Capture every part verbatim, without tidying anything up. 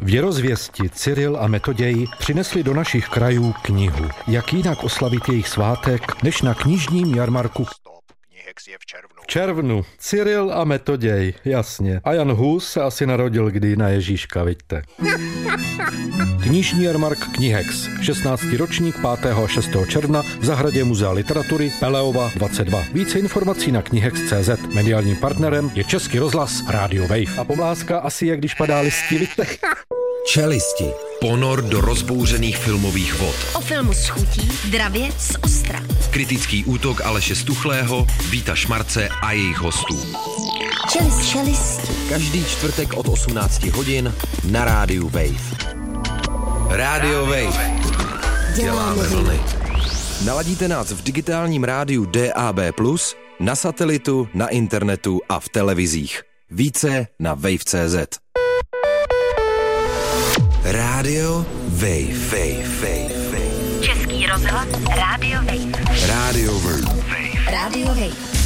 Věrozvěsti Cyril a Metoděj přinesli do našich krajů knihu. Jak jinak oslavit jejich svátek, než na knižním jarmarku v červnu. Cyril a Metoděj, jasně. A Jan Hus se asi narodil kdy na Ježíška, vidíte. Knižní jarmark Knihex, šestnáctý ročník pátého a šestého června v zahradě Muzea literatury Peleova dvacet dva. Více informací na knihex tečka cé zet. Mediálním partnerem je Český rozhlas Radio Wave. A pomlázka asi jak když padá listí, vidíte. Čelisti. Ponor do rozbouřených filmových vod. O filmu s chutí, dravě z ostra. Kritický útok Aleše Stuchlého, Víta Šmarce a jejich hostů. Čelist, čelisti. Každý čtvrtek od osmnácti hodin na rádiu Wave. Radio Wave. Děláme vlny. Naladíte nás v digitálním rádiu D A B plus, na satelitu, na internetu a v televizích. Více na wave tečka cé zet. Radio Wave, Wave, Wave, Wave. Český rozhlas Radio Wave. Radio Wave. Radio Wave.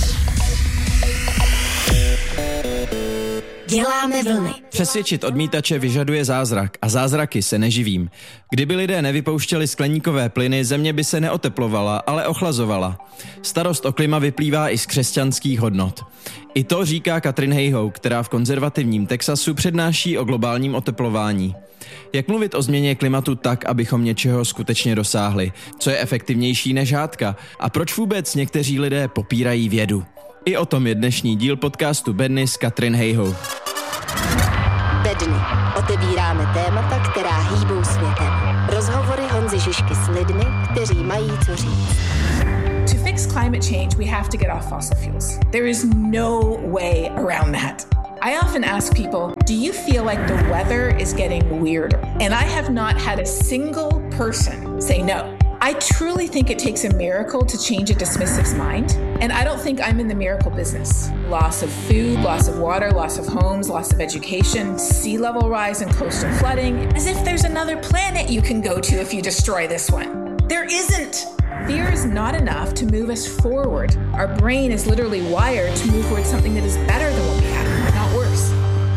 Děláme vlny. Přesvědčit odmítače vyžaduje zázrak a zázraky se neživím. Kdyby lidé nevypouštěli skleníkové plyny, země by se neoteplovala, ale ochlazovala. Starost o klima vyplývá i z křesťanských hodnot. I to říká Katrin Hayhoe, která v konzervativním Texasu přednáší o globálním oteplování. Jak mluvit o změně klimatu tak, abychom něčeho skutečně dosáhli? Co je efektivnější než hádka? A proč vůbec někteří lidé popírají vědu? I o tom je dnešní díl podcastu Bedny s Katrin Hayhoe. Bedny. Otevíráme témata, která hýbou světem. Rozhovory Honzy Žižky s lidmi, kteří mají co říct. To fix climate change, we have to get off fossil fuels. There is no way around that. I often ask people, do you feel like the weather is getting weirder? And I have not had a single person say no. I truly think it takes a miracle to change a dismissive's mind, and I don't think I'm in the miracle business. Loss of food, loss of water, loss of homes, loss of education, sea level rise and coastal flooding, as if there's another planet you can go to if you destroy this one. There isn't. Fear is not enough to move us forward. Our brain is literally wired to move towards something that is better than what we have, not worse.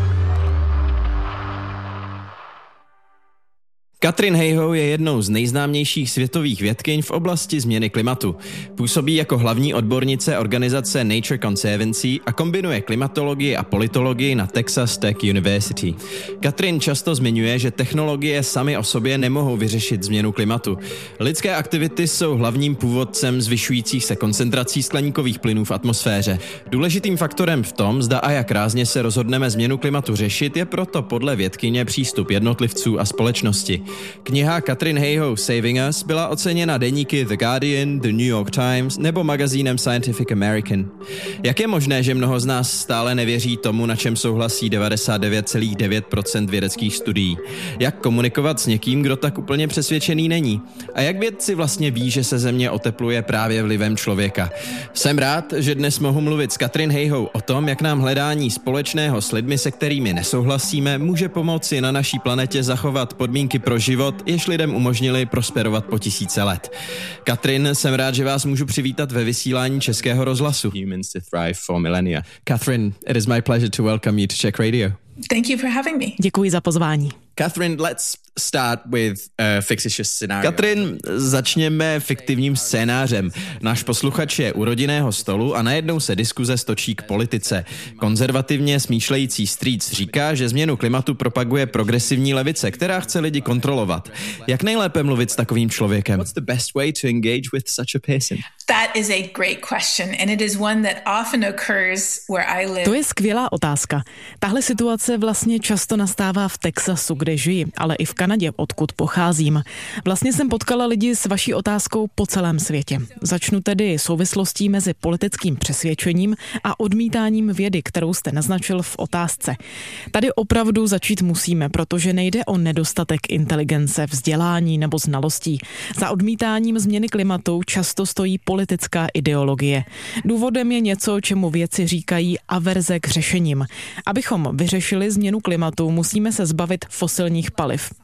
Katrin Hayhoe je jednou z nejznámějších světových vědkyň v oblasti změny klimatu. Působí jako hlavní odbornice organizace Nature Conservancy a kombinuje klimatologii a politologii na Texas Tech University. Katrin často zmiňuje, že technologie samy o sobě nemohou vyřešit změnu klimatu. Lidské aktivity jsou hlavním původcem zvyšujících se koncentrací skleníkových plynů v atmosféře. Důležitým faktorem v tom, zda a jak rázně se rozhodneme změnu klimatu řešit, je proto podle vědkyně přístup jednotlivců a společnosti. Kniha Katrin Hayhoe Saving Us byla oceněna deníky The Guardian, The New York Times nebo magazínem Scientific American. Jak je možné, že mnoho z nás stále nevěří tomu, na čem souhlasí devadesát devět celá devět procent vědeckých studií? Jak komunikovat s někým, kdo tak úplně přesvědčený není? A jak vědci vlastně ví, že se země otepluje právě vlivem člověka? Jsem rád, že dnes mohu mluvit s Katrin Hayhoe o tom, jak nám hledání společného s lidmi, se kterými nesouhlasíme, může pomoci na naší planetě zachovat podmínky pro život, jež lidem umožnili prosperovat po tisíce let. Katrin, jsem rád, že vás můžu přivítat ve vysílání Českého rozhlasu. Humans to thrive for millennia. Katrin, it is my pleasure to welcome you to Czech Radio. Thank you for having me. Děkuji za pozvání. Katrin, let's start with a fictitious scenario. Katrin, začněme fiktivním scénářem. Náš posluchač je u rodinného stolu a najednou se diskuze stočí k politice. Konzervativně smýšlející strýc říká, že změnu klimatu propaguje progresivní levice, která chce lidi kontrolovat. Jak nejlépe mluvit s takovým člověkem? What's the best way to engage with such a person? That is a great question, and it is one that often occurs where I live. To je skvělá otázka. Tahle situace vlastně často nastává v Texasu, kde žiji, ale i v Kanadě, odkud pocházím. Vlastně jsem potkala lidi s vaší otázkou po celém světě. Začnu tedy souvislostí mezi politickým přesvědčením a odmítáním vědy, kterou jste naznačil v otázce. Tady opravdu začít musíme, protože nejde o nedostatek inteligence, vzdělání nebo znalostí. Za odmítáním změny klimatu často stojí politická ideologie. Důvodem je něco, čemu vědci říkají averze k řešením. Abychom vyřešili změnu klimatu, musíme se zbavit fosilních paliv.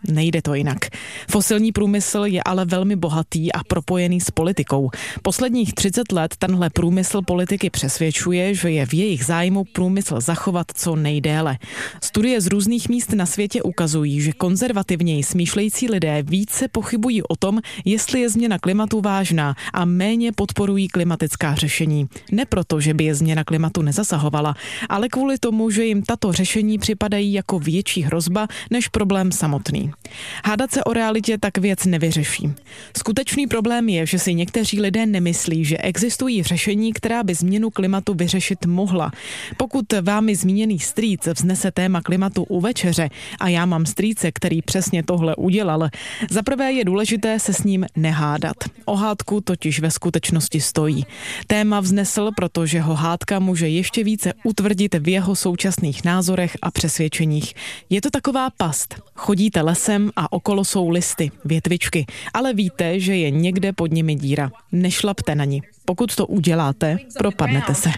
Nejde to jinak. Fosilní průmysl je ale velmi bohatý a propojený s politikou. Posledních třicet let tenhle průmysl politiky přesvědčuje, že je v jejich zájmu průmysl zachovat co nejdéle. Studie z různých míst na světě ukazují, že konzervativněji smýšlející lidé více pochybují o tom, jestli je změna klimatu vážná a méně podporují klimatická řešení. Ne proto, že by je změna klimatu nezasahovala, ale kvůli tomu, že jim tato řešení připadají jako větší hrozba než problém samotný. Hádat se o realitě tak věc nevyřeší. Skutečný problém je, že si někteří lidé nemyslí, že existují řešení, která by změnu klimatu vyřešit mohla. Pokud vámi zmíněný strýc vznese téma klimatu u večeře a já mám strýce, který přesně tohle udělal, zaprvé je důležité se s ním nehádat. O hádku totiž ve skutečnosti stojí. Téma vznesl, protože ho hádka může ještě více utvrdit v jeho současných názorech a přesvědčeních. Je to taková past. Chodíte lesem a okolo jsou listy, větvičky, ale víte, že je někde pod nimi díra. Nešlapte na ní. Pokud to uděláte, propadnete se.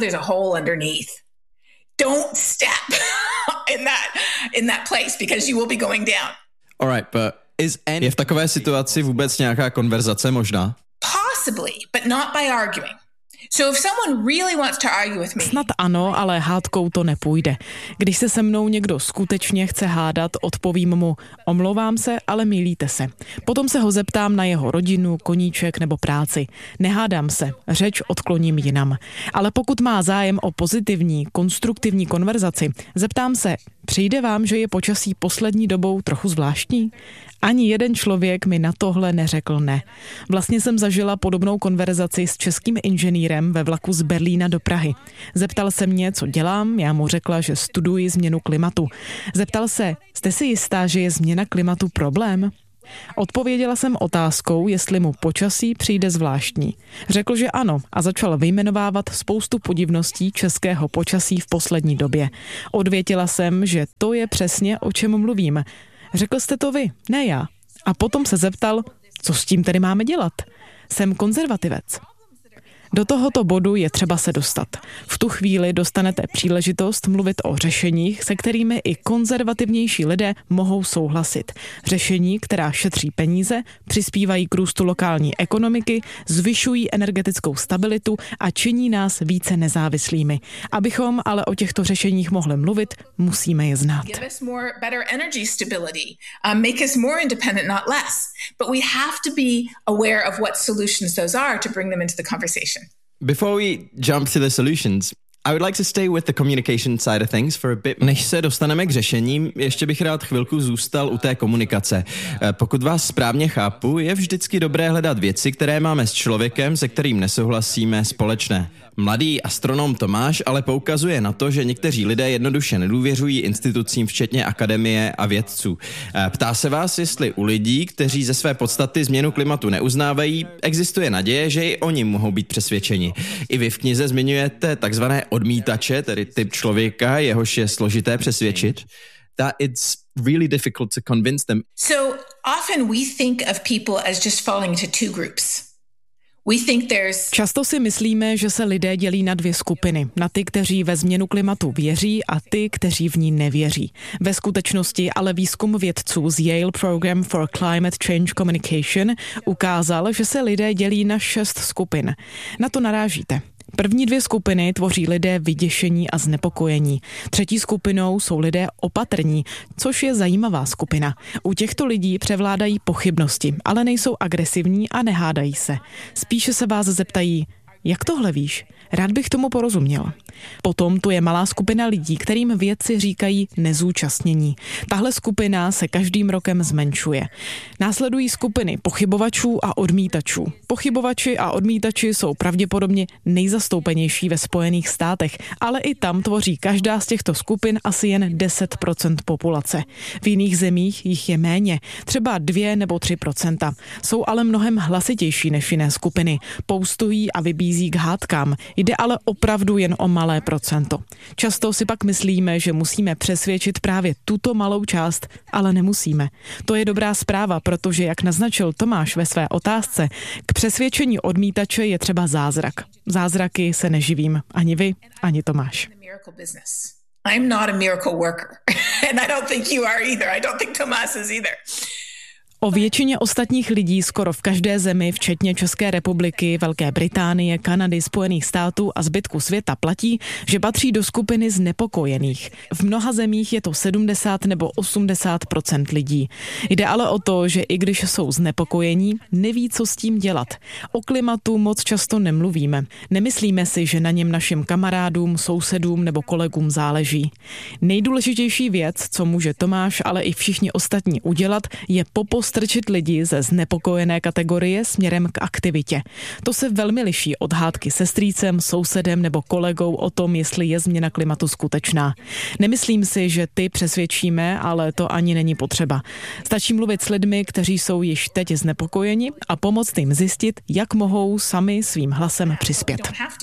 Don't step in that in that place because you will be going down. All right, but is any... Je v takové situaci vůbec nějaká konverzace možná? Possibly, but not by arguing. So if someone really wants to argue with me. Snad ano, ale hádkou to nepůjde. Když se se mnou někdo skutečně chce hádat, odpovím mu: omlouvám se, ale mýlíte se. Potom se ho zeptám na jeho rodinu, koníček nebo práci. Nehádám se, řeč odkloním jinam. Ale pokud má zájem o pozitivní, konstruktivní konverzaci, zeptám se: přijde vám, že je počasí poslední dobou trochu zvláštní? Ani jeden člověk mi na tohle neřekl ne. Vlastně jsem zažila podobnou konverzaci s českým inženýrem ve vlaku z Berlína do Prahy. Zeptal se mě, co dělám, já mu řekla, že studuji změnu klimatu. Zeptal se: jste si jistá, že je změna klimatu problém? Odpověděla jsem otázkou, jestli mu počasí přijde zvláštní. Řekl, že ano, a začal vyjmenovávat spoustu podivností českého počasí v poslední době. Odvětila jsem, že to je přesně, o čem mluvím. Řekl jste to vy, ne já. A potom se zeptal, co s tím tedy máme dělat. Jsem konzervativec. Do tohoto bodu je třeba se dostat. V tu chvíli dostanete příležitost mluvit o řešeních, se kterými i konzervativnější lidé mohou souhlasit. Řešení, která šetří peníze, přispívají k růstu lokální ekonomiky, zvyšují energetickou stabilitu a činí nás více nezávislými. Abychom ale o těchto řešeních mohli mluvit, musíme je znát. Give us more better energy stability, um, make us more independent, not less. But we have to be aware of what solutions those are to bring them into the conversation. Before we jump to the solutions, I would like to stay with the communication side of things for a bit. Než se dostaneme k řešením, ještě bych rád chvilku zůstal u té komunikace. Pokud vás správně chápu, je vždycky dobré hledat věci, které máme s člověkem, se kterým nesouhlasíme, společné. Mladý astronom Tomáš ale poukazuje na to, že někteří lidé jednoduše nedůvěřují institucím, včetně akademie a vědců. Ptá se vás, jestli u lidí, kteří ze své podstaty změnu klimatu neuznávají, existuje naděje, že i oni mohou být přesvědčeni. I vy v knize zmiňujete takzvané odmítače, tedy typ člověka, jehož je složité přesvědčit. That it's really difficult to convince them. So often we think of people as just falling into two groups. Často si myslíme, že se lidé dělí na dvě skupiny. Na ty, kteří ve změnu klimatu věří, a ty, kteří v ní nevěří. Ve skutečnosti ale výzkum vědců z Yale Program for Climate Change Communication ukázal, že se lidé dělí na šest skupin. Na to narážíte. První dvě skupiny tvoří lidé vyděšení a znepokojení. Třetí skupinou jsou lidé opatrní, což je zajímavá skupina. U těchto lidí převládají pochybnosti, ale nejsou agresivní a nehádají se. Spíše se vás zeptají: jak tohle víš? Rád bych tomu porozuměl. Potom tu je malá skupina lidí, kterým vědci říkají nezúčastnění. Tahle skupina se každým rokem zmenšuje. Následují skupiny pochybovačů a odmítačů. Pochybovači a odmítači jsou pravděpodobně nejzastoupenější ve Spojených státech, ale i tam tvoří každá z těchto skupin asi jen deset procent populace. V jiných zemích jich je méně, třeba dvě nebo tři procenta. Jsou ale mnohem hlasitější než jiné skupiny. Poustují a vybízí k hádkám. Jde ale opravdu jen o malé procento. Často si pak myslíme, že musíme přesvědčit právě tuto malou část, ale nemusíme. To je dobrá zpráva, protože, jak naznačil Tomáš ve své otázce, k přesvědčení odmítače je třeba zázrak. Zázraky se neživím ani vy, ani Tomáš. I'm not a miracle worker. And I don't think you are either. I don't think Tomas is either. O většině ostatních lidí skoro v každé zemi, včetně České republiky, Velké Británie, Kanady, Spojených států a zbytku světa platí, že patří do skupiny znepokojených. V mnoha zemích je to sedmdesát nebo osmdesát procent lidí. Jde ale o to, že i když jsou znepokojení, neví, co s tím dělat. O klimatu moc často nemluvíme. Nemyslíme si, že na něm našim kamarádům, sousedům nebo kolegům záleží. Nejdůležitější věc, co může Tomáš, ale i všichni ostatní udělat, je popos strčit lidi ze znepokojené kategorie směrem k aktivitě. To se velmi liší od hádky se strýcem, sousedem nebo kolegou o tom, jestli je změna klimatu skutečná. Nemyslím si, že ty přesvědčíme, ale to ani není potřeba. Stačí mluvit s lidmi, kteří jsou již teď znepokojeni a pomoct jim zjistit, jak mohou sami svým hlasem přispět.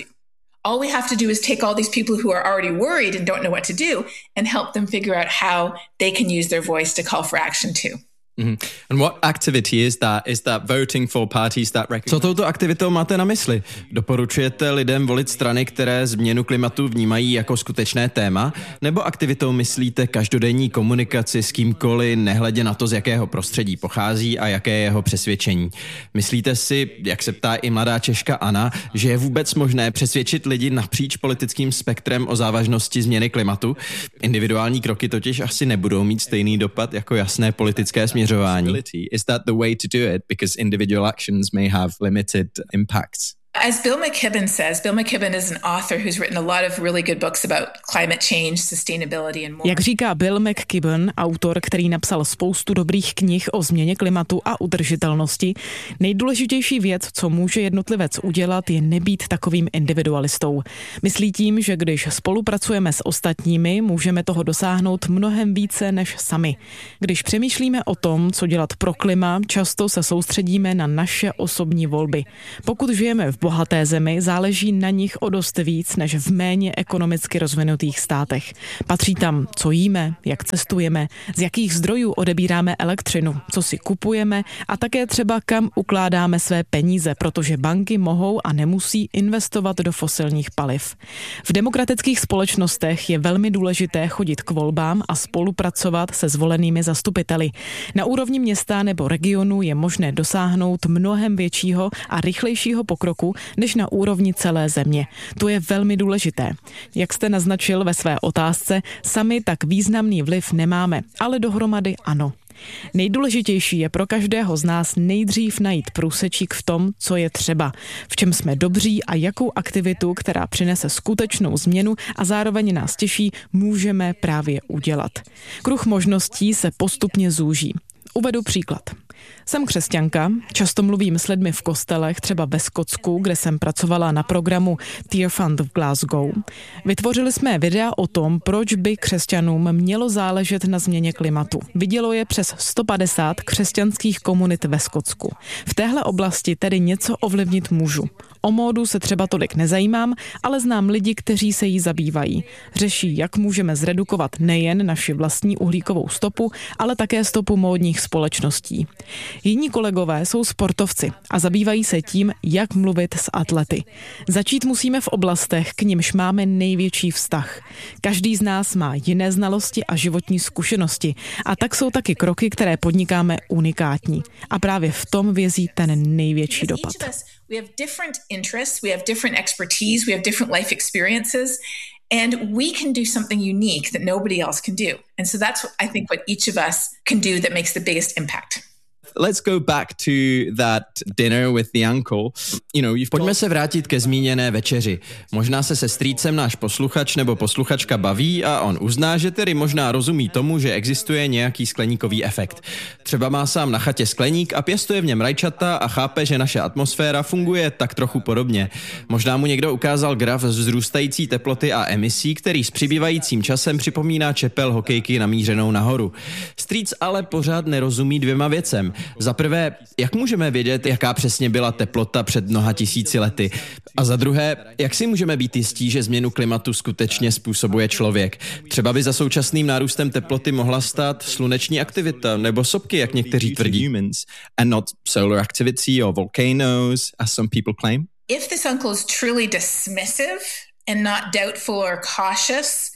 All we have to do is take all these people who are already worried and don't know what to do and help them figure out how they can use their voice to call for action too. Mm-hmm. And what activity is that? Is that voting for parties that recognize... Co touto aktivitou máte na mysli? Doporučujete lidem volit strany, které změnu klimatu vnímají jako skutečné téma? Nebo aktivitou myslíte každodenní komunikaci s kýmkoliv, nehledě na to, z jakého prostředí pochází a jaké je jeho přesvědčení? Myslíte si, jak se ptá i mladá Češka Anna, že je vůbec možné přesvědčit lidi napříč politickým spektrem o závažnosti změny klimatu? Individuální kroky totiž asi nebudou mít stejný dopad jako jasné politické směřování. Is that the way to do it? Because individual actions may have limited impacts. As Bill McKibben says, Bill McKibben is an author who's written a lot of really good books about climate change, sustainability and more. Jak říká Bill McKibben, autor, který napsal spoustu dobrých knih o změně klimatu a udržitelnosti, nejdůležitější věc, co může jednotlivec udělat, je nebýt takovým individualistou. Myslí tím, že když spolupracujeme s ostatními, můžeme toho dosáhnout mnohem více než sami. Když přemýšlíme o tom, co dělat pro klima, často se soustředíme na naše osobní volby. Pokud žijeme v bohaté zemi, záleží na nich o dost víc než v méně ekonomicky rozvinutých státech. Patří tam, co jíme, jak cestujeme, z jakých zdrojů odebíráme elektřinu, co si kupujeme a také třeba kam ukládáme své peníze, protože banky mohou a nemusí investovat do fosilních paliv. V demokratických společnostech je velmi důležité chodit k volbám a spolupracovat se zvolenými zastupiteli. Na úrovni města nebo regionu je možné dosáhnout mnohem většího a rychlejšího pokroku než na úrovni celé země. To je velmi důležité. Jak jste naznačil ve své otázce, sami tak významný vliv nemáme, ale dohromady ano. Nejdůležitější je pro každého z nás nejdřív najít průsečík v tom, co je třeba, v čem jsme dobří a jakou aktivitu, která přinese skutečnou změnu a zároveň nás těší, můžeme právě udělat. Kruh možností se postupně zúží. Uvedu příklad. Jsem křesťanka, často mluvím s lidmi v kostelech, třeba ve Skotsku, kde jsem pracovala na programu Tear Fund v Glasgow. Vytvořili jsme videa o tom, proč by křesťanům mělo záležet na změně klimatu. Vidělo je přes sto padesát křesťanských komunit ve Skotsku. V téhle oblasti tedy něco ovlivnit můžu. O módu se třeba tolik nezajímám, ale znám lidi, kteří se jí zabývají. Řeší, jak můžeme zredukovat nejen naši vlastní uhlíkovou stopu, ale také stopu módních společností. Jiní kolegové jsou sportovci a zabývají se tím, jak mluvit s atlety. Začít musíme v oblastech, k nimž máme největší vztah. Každý z nás má jiné znalosti a životní zkušenosti a tak jsou taky kroky, které podnikáme, unikátní. A právě v tom vězí ten největší dopad. We have different interests, we have different expertise, we have different life experiences, and we can do something unique that nobody else can do. And so that's, I think, what each of us can do that makes the biggest impact. Let's go back to that dinner with the uncle. You know, you've Pojďme se vrátit ke zmíněné večeři. Možná se se strýcem náš posluchač nebo posluchačka baví a on uzná, že tedy možná rozumí tomu, že existuje nějaký skleníkový efekt. Třeba má sám na chatě skleník a pěstuje v něm rajčata a chápe, že naše atmosféra funguje tak trochu podobně. Možná mu někdo ukázal graf z vzrůstající teploty a emisí, který s přibývajícím časem připomíná čepel hokejky namířenou nahoru. Strýc ale pořád nerozumí dvěma věcem. Za prvé, jak můžeme vědět, jaká přesně byla teplota před mnoha tisíci lety? A za druhé, jak si můžeme být jistí, že změnu klimatu skutečně způsobuje člověk? Třeba by za současným nárůstem teploty mohla stát sluneční aktivita nebo sopky, jak někteří tvrdí. And not solar activity or volcanoes, as some people claim. If this uncle is truly dismissive and not doubtful or cautious,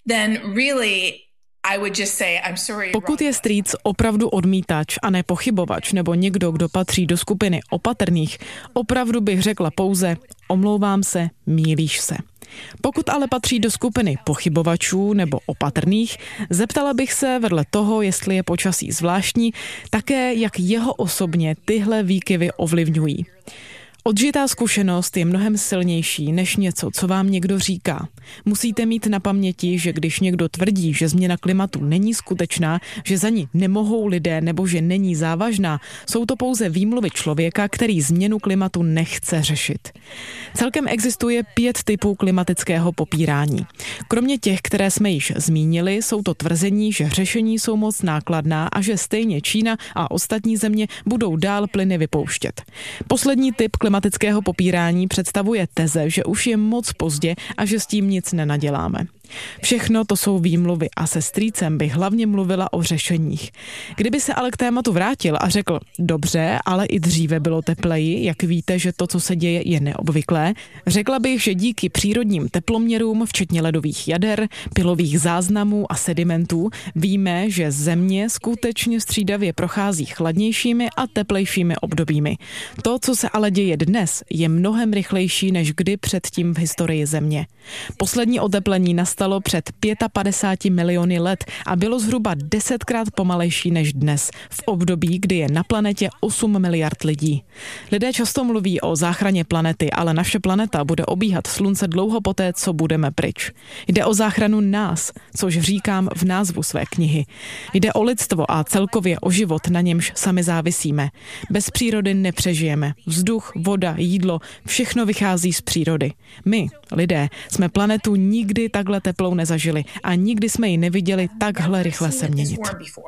then really I would just say, I'm sorry. Pokud je strýc opravdu odmítač a ne pochybovač nebo někdo, kdo patří do skupiny opatrných, opravdu bych řekla pouze omlouvám se, mýlíš se. Pokud ale patří do skupiny pochybovačů nebo opatrných, zeptala bych se vedle toho, jestli je počasí zvláštní, také jak jeho osobně tyhle výkyvy ovlivňují. Odžitá zkušenost je mnohem silnější než něco, co vám někdo říká. Musíte mít na paměti, že když někdo tvrdí, že změna klimatu není skutečná, že za ní nemohou lidé nebo že není závažná, jsou to pouze výmluvy člověka, který změnu klimatu nechce řešit. Celkem existuje pět typů klimatického popírání. Kromě těch, které jsme již zmínili, jsou to tvrzení, že řešení jsou moc nákladná a že stejně Čína a ostatní země budou dál plyny vypouštět. Poslední typ klimatického popírání představuje teze, že už je moc pozdě a že s tím nic nenaděláme. Všechno to jsou výmluvy a se strýcem bych hlavně mluvila o řešeních. Kdyby se ale k tématu vrátil a řekl, dobře, ale i dříve bylo tepleji, jak víte, že to, co se děje, je neobvyklé, řekla bych, že díky přírodním teploměrům, včetně ledových jader, pilových záznamů a sedimentů, víme, že Země skutečně střídavě prochází chladnějšími a teplejšími obdobími. To, co se ale děje dnes, je mnohem rychlejší než kdy předtím v historii Země. Poslední oteplení nastalo před padesát pět miliony let a bylo zhruba desetkrát pomalejší než dnes, v období, kdy je na planetě osm miliard lidí. Lidé často mluví o záchraně planety, ale naše planeta bude obíhat Slunce dlouho poté, co budeme pryč. Jde o záchranu nás, což říkám v názvu své knihy. Jde o lidstvo a celkově o život, na němž sami závisíme. Bez přírody nepřežijeme. Vzduch, voda, jídlo, všechno vychází z přírody. My, lidé, jsme planetu nikdy takhle teplou nezažili a nikdy jsme ji neviděli takhle rychle se měnit.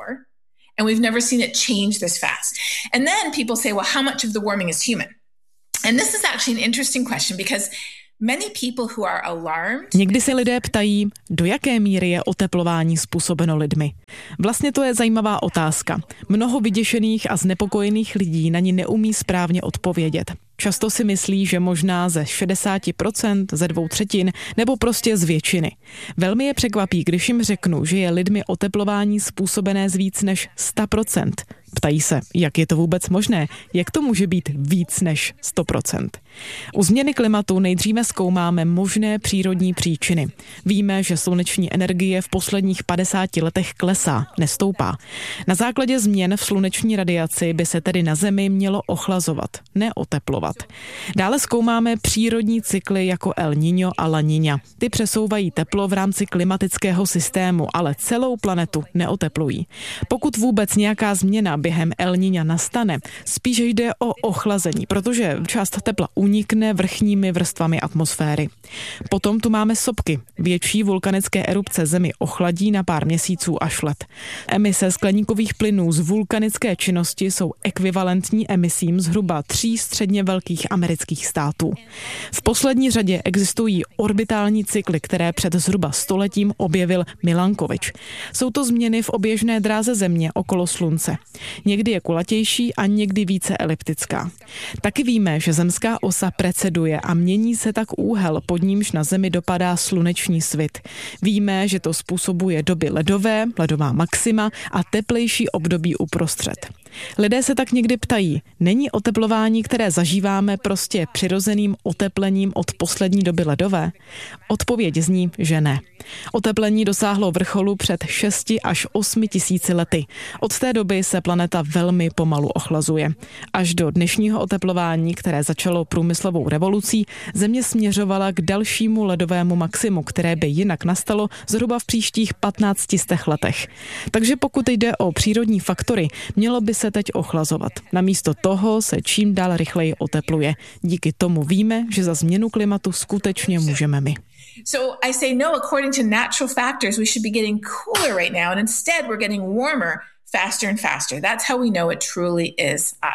And we've never seen it change this fast. And then people say, well, how much of the warming is human? And this is actually an interesting question because many people who are alarmed. Někdy se lidé ptají, do jaké míry je oteplování způsobeno lidmi. Vlastně to je zajímavá otázka. Mnoho vyděšených a znepokojených lidí na ní neumí správně odpovědět. Často si myslí, že možná ze šedesát procent, ze dvou třetin nebo prostě z většiny. Velmi je překvapí, když jim řeknu, že je lidmi oteplování způsobené z víc než sto procent. Ptají se, jak je to vůbec možné, jak to může být víc než sto procent. U změny klimatu nejdříve zkoumáme možné přírodní příčiny. Víme, že sluneční energie v posledních padesáti letech klesá, nestoupá. Na základě změn v sluneční radiaci by se tedy na Zemi mělo ochlazovat, ne oteplovat. Dále zkoumáme přírodní cykly jako El Niño a La Niña. Ty přesouvají teplo v rámci klimatického systému, ale celou planetu neoteplují. Pokud vůbec nějaká změna během El Niña nastane, spíše jde o ochlazení, protože část tepla unikne vrchními vrstvami atmosféry. Potom tu máme sopky. Větší vulkanické erupce Zemi ochladí na pár měsíců až let. Emise skleníkových plynů z vulkanické činnosti jsou ekvivalentní emisím zhruba tří středně velkých amerických států. V poslední řadě existují orbitální cykly, které před zhruba stoletím objevil Milankovič. Jsou to změny v oběžné dráze Země okolo Slunce. Někdy je kulatější a někdy více eliptická. Taky víme, že zemská osa preceduje a mění se tak úhel, pod nímž na Zemi dopadá sluneční svit. Víme, že to způsobuje doby ledové, ledová maxima a teplejší období uprostřed. Lidé se tak někdy ptají, není oteplování, které zažíváme, prostě přirozeným oteplením od poslední doby ledové? Odpověď zní, že ne. Oteplení dosáhlo vrcholu před šesti až osmi tisíci lety. Od té doby se planeta velmi pomalu ochlazuje. Až do dnešního oteplování, které začalo průmyslovou revolucí, Země směřovala k dalšímu ledovému maximu, které by jinak nastalo zhruba v příštích patnácti stech letech. Takže pokud jde o přírodní faktory, mělo by se teď ochlazovat. Namísto toho se čím dál rychleji otepluje. Díky tomu víme, že za změnu klimatu skutečně můžeme my. So I say no, according to natural factors, we should be getting cooler right now, and instead we're getting warmer faster and faster. That's how we know it truly is us.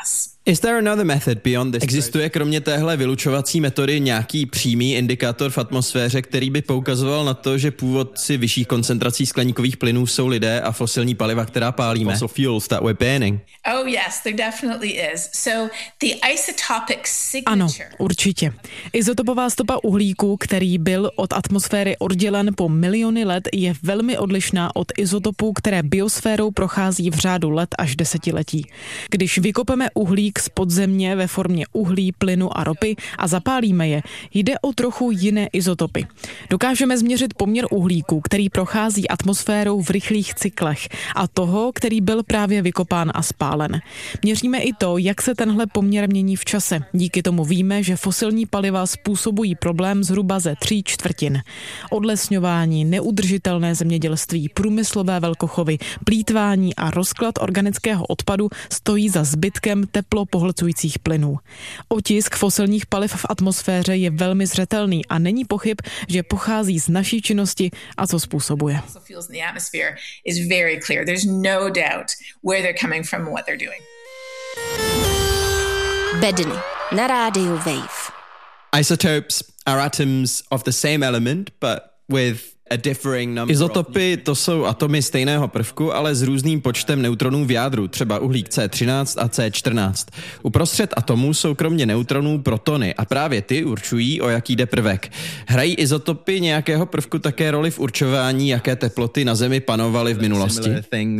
Existuje kromě téhle vylučovací metody nějaký přímý indikátor v atmosféře, který by poukazoval na to, že původci vyšších koncentrací skleníkových plynů jsou lidé a fosilní paliva, která pálíme? Fossil fuels that we're burning. Oh yes, there definitely is. So the isotopic signature. Ano, určitě. Izotopová stopa uhlíku, který byl od atmosféry oddělen po miliony let, je velmi odlišná od izotopů, které biosférou prochází v řádu let až desetiletí. Když vykopeme uhlík z podzemně ve formě uhlí, plynu a ropy a zapálíme je, jde o trochu jiné izotopy. Dokážeme změřit poměr uhlíku, který prochází atmosférou v rychlých cyklech, a toho, který byl právě vykopán a spálen. Měříme i to, jak se tenhle poměr mění v čase. Díky tomu víme, že fosilní paliva způsobují problém zhruba ze tří čtvrtin. Odlesňování, neudržitelné zemědělství, průmyslové velkochovy, plýtvání a rozklad organického odpadu stojí za zbytkem teplo pohlcujících plynů. Otisk fosilních paliv v atmosféře je velmi zřetelný a není pochyb, že pochází z naší činnosti a co způsobuje. Bedny na rádiu Wave. Isotopes are atoms of the same element, but with Izotopy to jsou atomy stejného prvku, ale s různým počtem neutronů v jádru, třeba uhlík C třináct a C čtrnáct. Uprostřed atomů jsou kromě neutronů protony a právě ty určují, o jaký jde prvek. Hrají izotopy nějakého prvku také roli v určování, jaké teploty na Zemi panovaly v minulosti?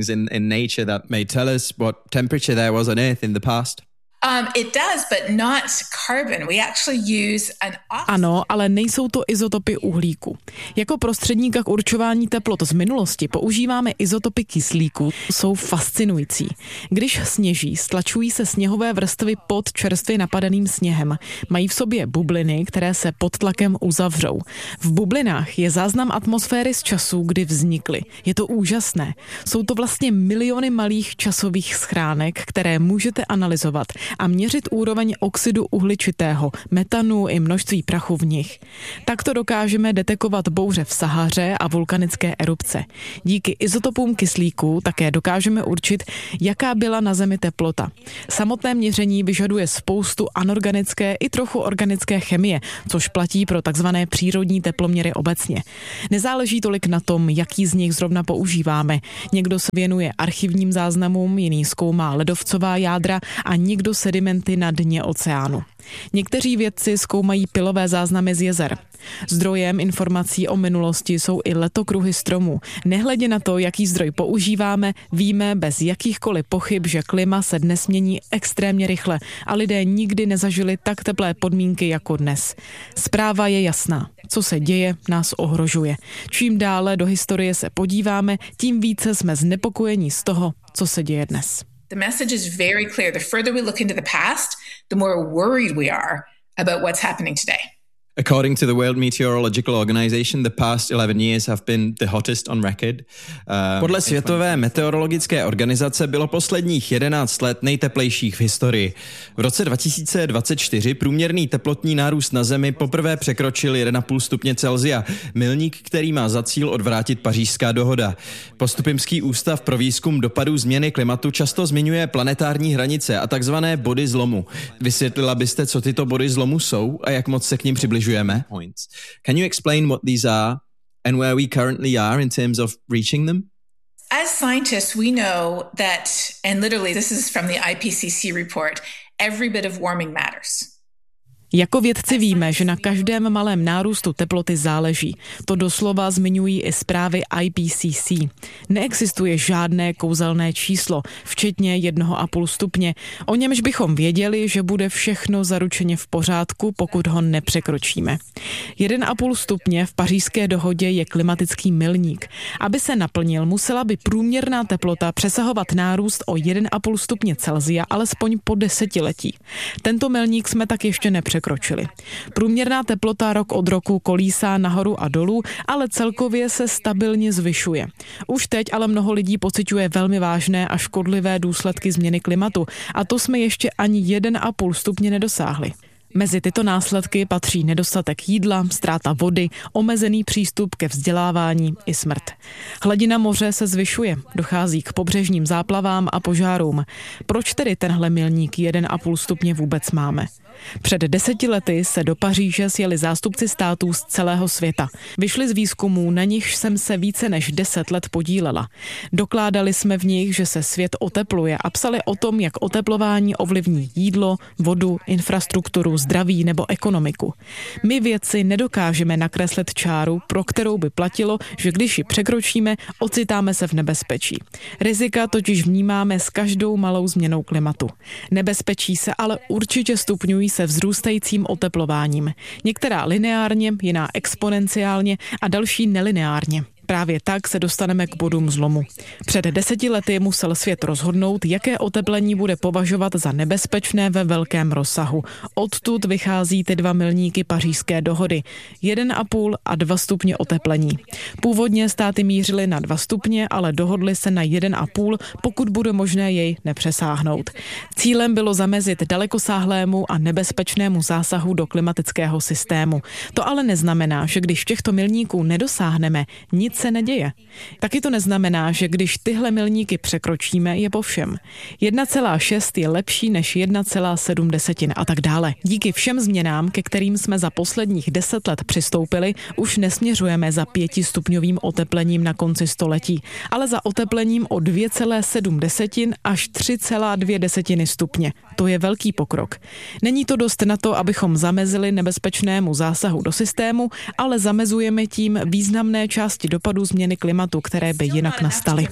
Um, it does, but not carbon. We actually use an oxygen. Ano, ale nejsou to izotopy uhlíku. Jako prostředníka k určování teplot z minulosti používáme izotopy kyslíku. Jsou fascinující. Když sněží, stlačují se sněhové vrstvy pod čerstvě napadeným sněhem. Mají v sobě bubliny, které se pod tlakem uzavřou. V bublinách je záznam atmosféry z časů, kdy vznikly. Je to úžasné. Jsou to vlastně miliony malých časových schránek, které můžete analyzovat a měřit úroveň oxidu uhličitého, metanu i množství prachu v nich. Takto dokážeme detekovat bouře v Sahaře a vulkanické erupce. Díky izotopům kyslíku také dokážeme určit, jaká byla na Zemi teplota. Samotné měření vyžaduje spoustu anorganické i trochu organické chemie, což platí pro takzvané přírodní teploměry obecně. Nezáleží tolik na tom, jaký z nich zrovna používáme. Někdo se věnuje archivním záznamům, jiný zkoumá ledovcová jádra a někdo sedimenty na dně oceánu. Někteří vědci zkoumají pilové záznamy z jezer. Zdrojem informací o minulosti jsou i letokruhy stromů. Nehledě na to, jaký zdroj používáme, víme bez jakýchkoliv pochyb, že klima se dnes mění extrémně rychle a lidé nikdy nezažili tak teplé podmínky jako dnes. Zpráva je jasná. Co se děje, nás ohrožuje. Čím dále do historie se podíváme, tím více jsme znepokojeni z toho, co se děje dnes. The message is very clear. The further we look into the past, the more worried we are about what's happening today. According to the World Meteorological Organization, the past eleven years have been the hottest on record. Uh, Podle Světové meteorologické organizace bylo posledních jedenáct let nejteplejších v historii. V roce dva tisíce dvacet čtyři průměrný teplotní nárůst na Zemi poprvé překročil jedna celá pět stupně Celsia, milník, který má za cíl odvrátit Pařížská dohoda. Postupimský ústav pro výzkum dopadů změny klimatu často zmiňuje planetární hranice a takzvané body zlomu. Vysvětlila byste, co tyto body zlomu jsou a jak moc se k nim přibližujeme? Points. Can you explain what these are and where we currently are in terms of reaching them? As scientists, we know that, and literally this is from the I P C C report, every bit of warming matters. Jako vědci víme, že na každém malém nárůstu teploty záleží. To doslova zmiňují i zprávy I P C C. Neexistuje žádné kouzelné číslo, včetně jednoho a půl stupně, o němž bychom věděli, že bude všechno zaručeně v pořádku, pokud ho nepřekročíme. Jeden a půl stupně v Pařížské dohodě je klimatický milník. Aby se naplnil, musela by průměrná teplota přesahovat nárůst o jeden a půl stupně Celsia alespoň po desetiletí. Tento milník jsme tak ještě nepřekročili. Překročili. Průměrná teplota rok od roku kolísá nahoru a dolů, ale celkově se stabilně zvyšuje. Už teď ale mnoho lidí pociťuje velmi vážné a škodlivé důsledky změny klimatu a to jsme ještě ani jeden a půl stupně nedosáhli. Mezi tyto následky patří nedostatek jídla, ztráta vody, omezený přístup ke vzdělávání i smrt. Hladina moře se zvyšuje, dochází k pobřežním záplavám a požárům. Proč tedy tenhle milník jeden a půl stupně vůbec máme? Před deseti lety se do Paříže sjeli zástupci států z celého světa. Vyšli z výzkumů, na nichž jsem se více než deset let podílela. Dokládali jsme v nich, že se svět otepluje a psali o tom, jak oteplování ovlivní jídlo, vodu, infrastrukturu, zdraví nebo ekonomiku. My vědci nedokážeme nakreslit čáru, pro kterou by platilo, že když ji překročíme, ocitáme se v nebezpečí. Rizika totiž vnímáme s každou malou změnou klimatu. Nebezpečí se ale určitě stupňují se vzrůstajícím oteplováním. Některá lineárně, jiná exponenciálně a další nelineárně. Právě tak se dostaneme k bodům zlomu. Před deseti lety musel svět rozhodnout, jaké oteplení bude považovat za nebezpečné ve velkém rozsahu. Odtud vychází ty dva milníky Pařížské dohody. Jeden a půl a dva stupně oteplení. Původně státy mířily na dva stupně, ale dohodly se na jeden a půl, pokud bude možné jej nepřesáhnout. Cílem bylo zamezit dalekosáhlému a nebezpečnému zásahu do klimatického systému. To ale neznamená, že když těchto milníků nedosáhneme, nic se neděje. Taky to neznamená, že když tyhle milníky překročíme, je po všem. jedna celá šest je lepší než jedna celá sedm a tak dále. Díky všem změnám, ke kterým jsme za posledních deset let přistoupili, už nesměřujeme za pětistupňovým oteplením na konci století, ale za oteplením o dvě celá sedm až tři celá dvě stupně. To je velký pokrok. Není to dost na to, abychom zamezili nebezpečnému zásahu do systému, ale zamezujeme tím významné části dopadů změny klimatu, které by jinak nastaly.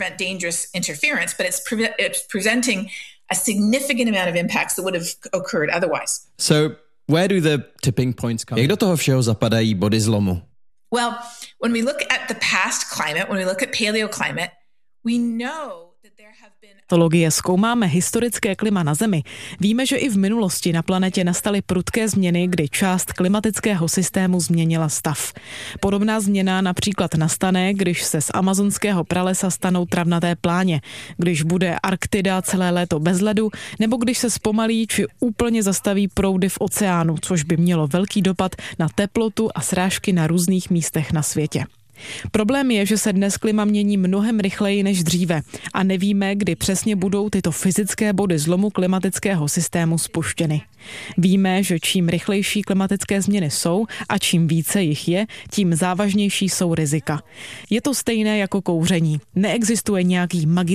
So, where do the tipping points come? Jak do toho všeho zapadají body zlomu? Well, when we look at the past climate, when we look at paleoclimate, we know Teologie zkoumáme historické klima na Zemi. Víme, že i v minulosti na planetě nastaly prudké změny, kdy část klimatického systému změnila stav. Podobná změna například nastane, když se z amazonského pralesa stanou travnaté pláně, když bude Arktida celé léto bez ledu, nebo když se zpomalí či úplně zastaví proudy v oceánu, což by mělo velký dopad na teplotu a srážky na různých místech na světě. Problém je, že se dnes klima mění mnohem rychleji než dříve a nevíme, kdy přesně budou tyto fyzické body zlomu klimatického systému spuštěny. Víme, že čím rychlejší klimatické změny jsou a čím více jich je, tím závažnější jsou rizika. Je to stejné jako kouření. Neexistuje nějaký magický